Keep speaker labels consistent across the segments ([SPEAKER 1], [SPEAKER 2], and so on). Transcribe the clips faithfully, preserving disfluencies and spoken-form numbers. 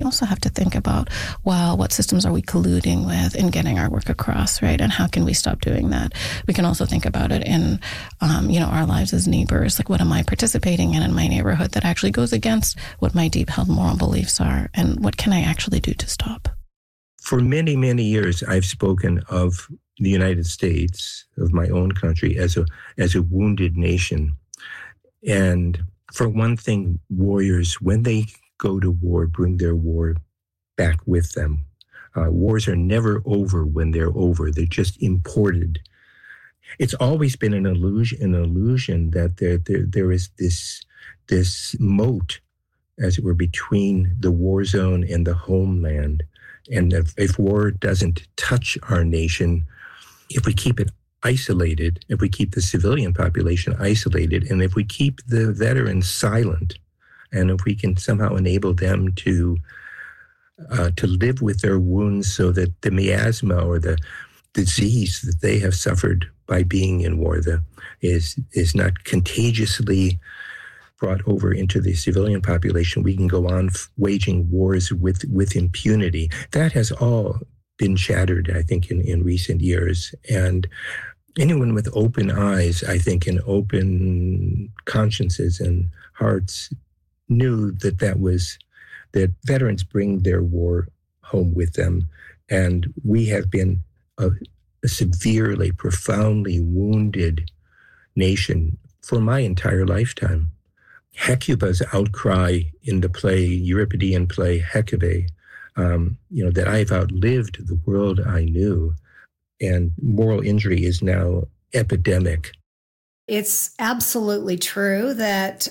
[SPEAKER 1] also have to think about, well, what systems are we colluding with in getting our work across, right? And how can we stop doing that? We can also think about it in, um, you know, our lives as neighbors. Like, what am I participating in in my neighborhood that actually goes against what my deep held moral beliefs are? And what can I actually do to stop?
[SPEAKER 2] For many, many years, I've spoken of the United States, of my own country, as a as a wounded nation. And for one thing, warriors, when they go to war, bring their war back with them. Uh, wars are never over when they're over. They're just imported. It's always been an illusion, an illusion that there, there, there is this, this moat, as it were, between the war zone and the homeland. And if, if war doesn't touch our nation, if we keep it isolated, if we keep the civilian population isolated, and if we keep the veterans silent, and if we can somehow enable them to uh, to live with their wounds so that the miasma or the disease that they have suffered by being in war the, is is not contagiously brought over into the civilian population, we can go on f- waging wars with, with impunity. That has all been shattered, I think, in, in recent years. And anyone with open eyes, I think, and open consciences and hearts knew that that was, that veterans bring their war home with them. And we have been a, a severely, profoundly wounded nation for my entire lifetime. Hecuba's outcry in the play, Euripidean play Hecuba, um, you know, that I've outlived the world I knew, and moral injury is now epidemic.
[SPEAKER 3] It's absolutely true that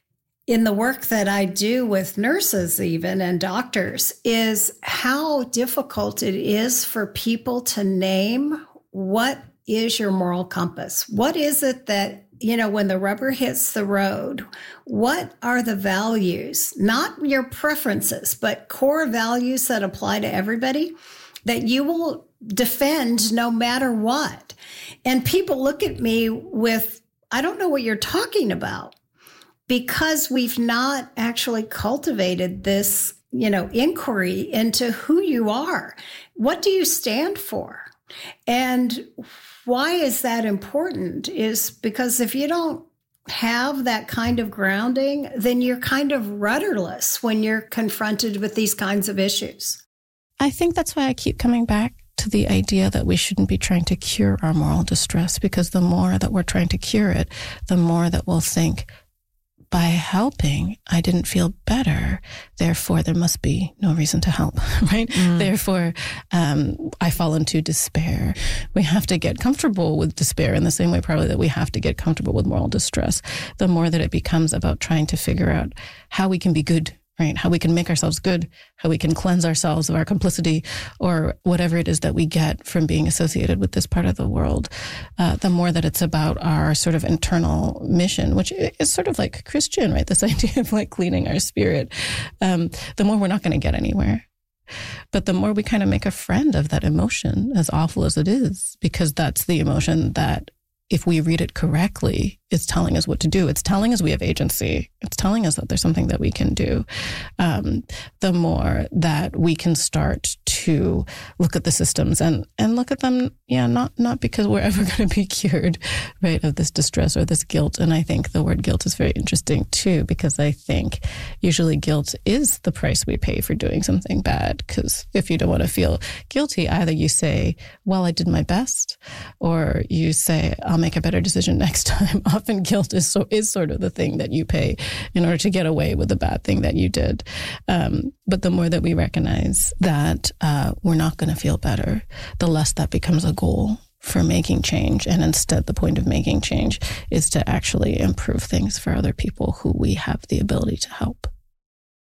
[SPEAKER 3] in the work that I do with nurses even and doctors is how difficult it is for people to name what is your moral compass. What is it that, you know, when the rubber hits the road, what are the values, not your preferences, but core values that apply to everybody that you will defend no matter what? And people look at me with, I don't know what you're talking about, because we've not actually cultivated this, you know, inquiry into who you are. What do you stand for? And why is that important? Is because if you don't have that kind of grounding, then you're kind of rudderless when you're confronted with these kinds of issues.
[SPEAKER 1] I think that's why I keep coming back to the idea that we shouldn't be trying to cure our moral distress, because the more that we're trying to cure it, the more that we'll think, by helping, I didn't feel better. Therefore, there must be no reason to help, right? Mm. Therefore, um, I fall into despair. We have to get comfortable with despair in the same way probably that we have to get comfortable with moral distress. The more that it becomes about trying to figure out how we can be good, right? How we can make ourselves good, how we can cleanse ourselves of our complicity or whatever it is that we get from being associated with this part of the world. Uh, the more that it's about our sort of internal mission, which is sort of like Christian, right? This idea of like cleaning our spirit, um, the more we're not going to get anywhere. But the more we kind of make a friend of that emotion, as awful as it is, because that's the emotion that if we read it correctly, it's telling us what to do. It's telling us we have agency. It's telling us that there's something that we can do. Um, the more that we can start to look at the systems and, and look at them, yeah, not not because we're ever going to be cured, right, of this distress or this guilt. And I think the word guilt is very interesting too, because I think usually guilt is the price we pay for doing something bad. Because if you don't want to feel guilty, either you say, well, I did my best, or you say, I'll make a better decision next time. Often guilt is so is sort of the thing that you pay in order to get away with the bad thing that you did. Um, but the more that we recognize that uh, we're not going to feel better, the less that becomes a goal for making change. And instead, the point of making change is to actually improve things for other people who we have the ability to help.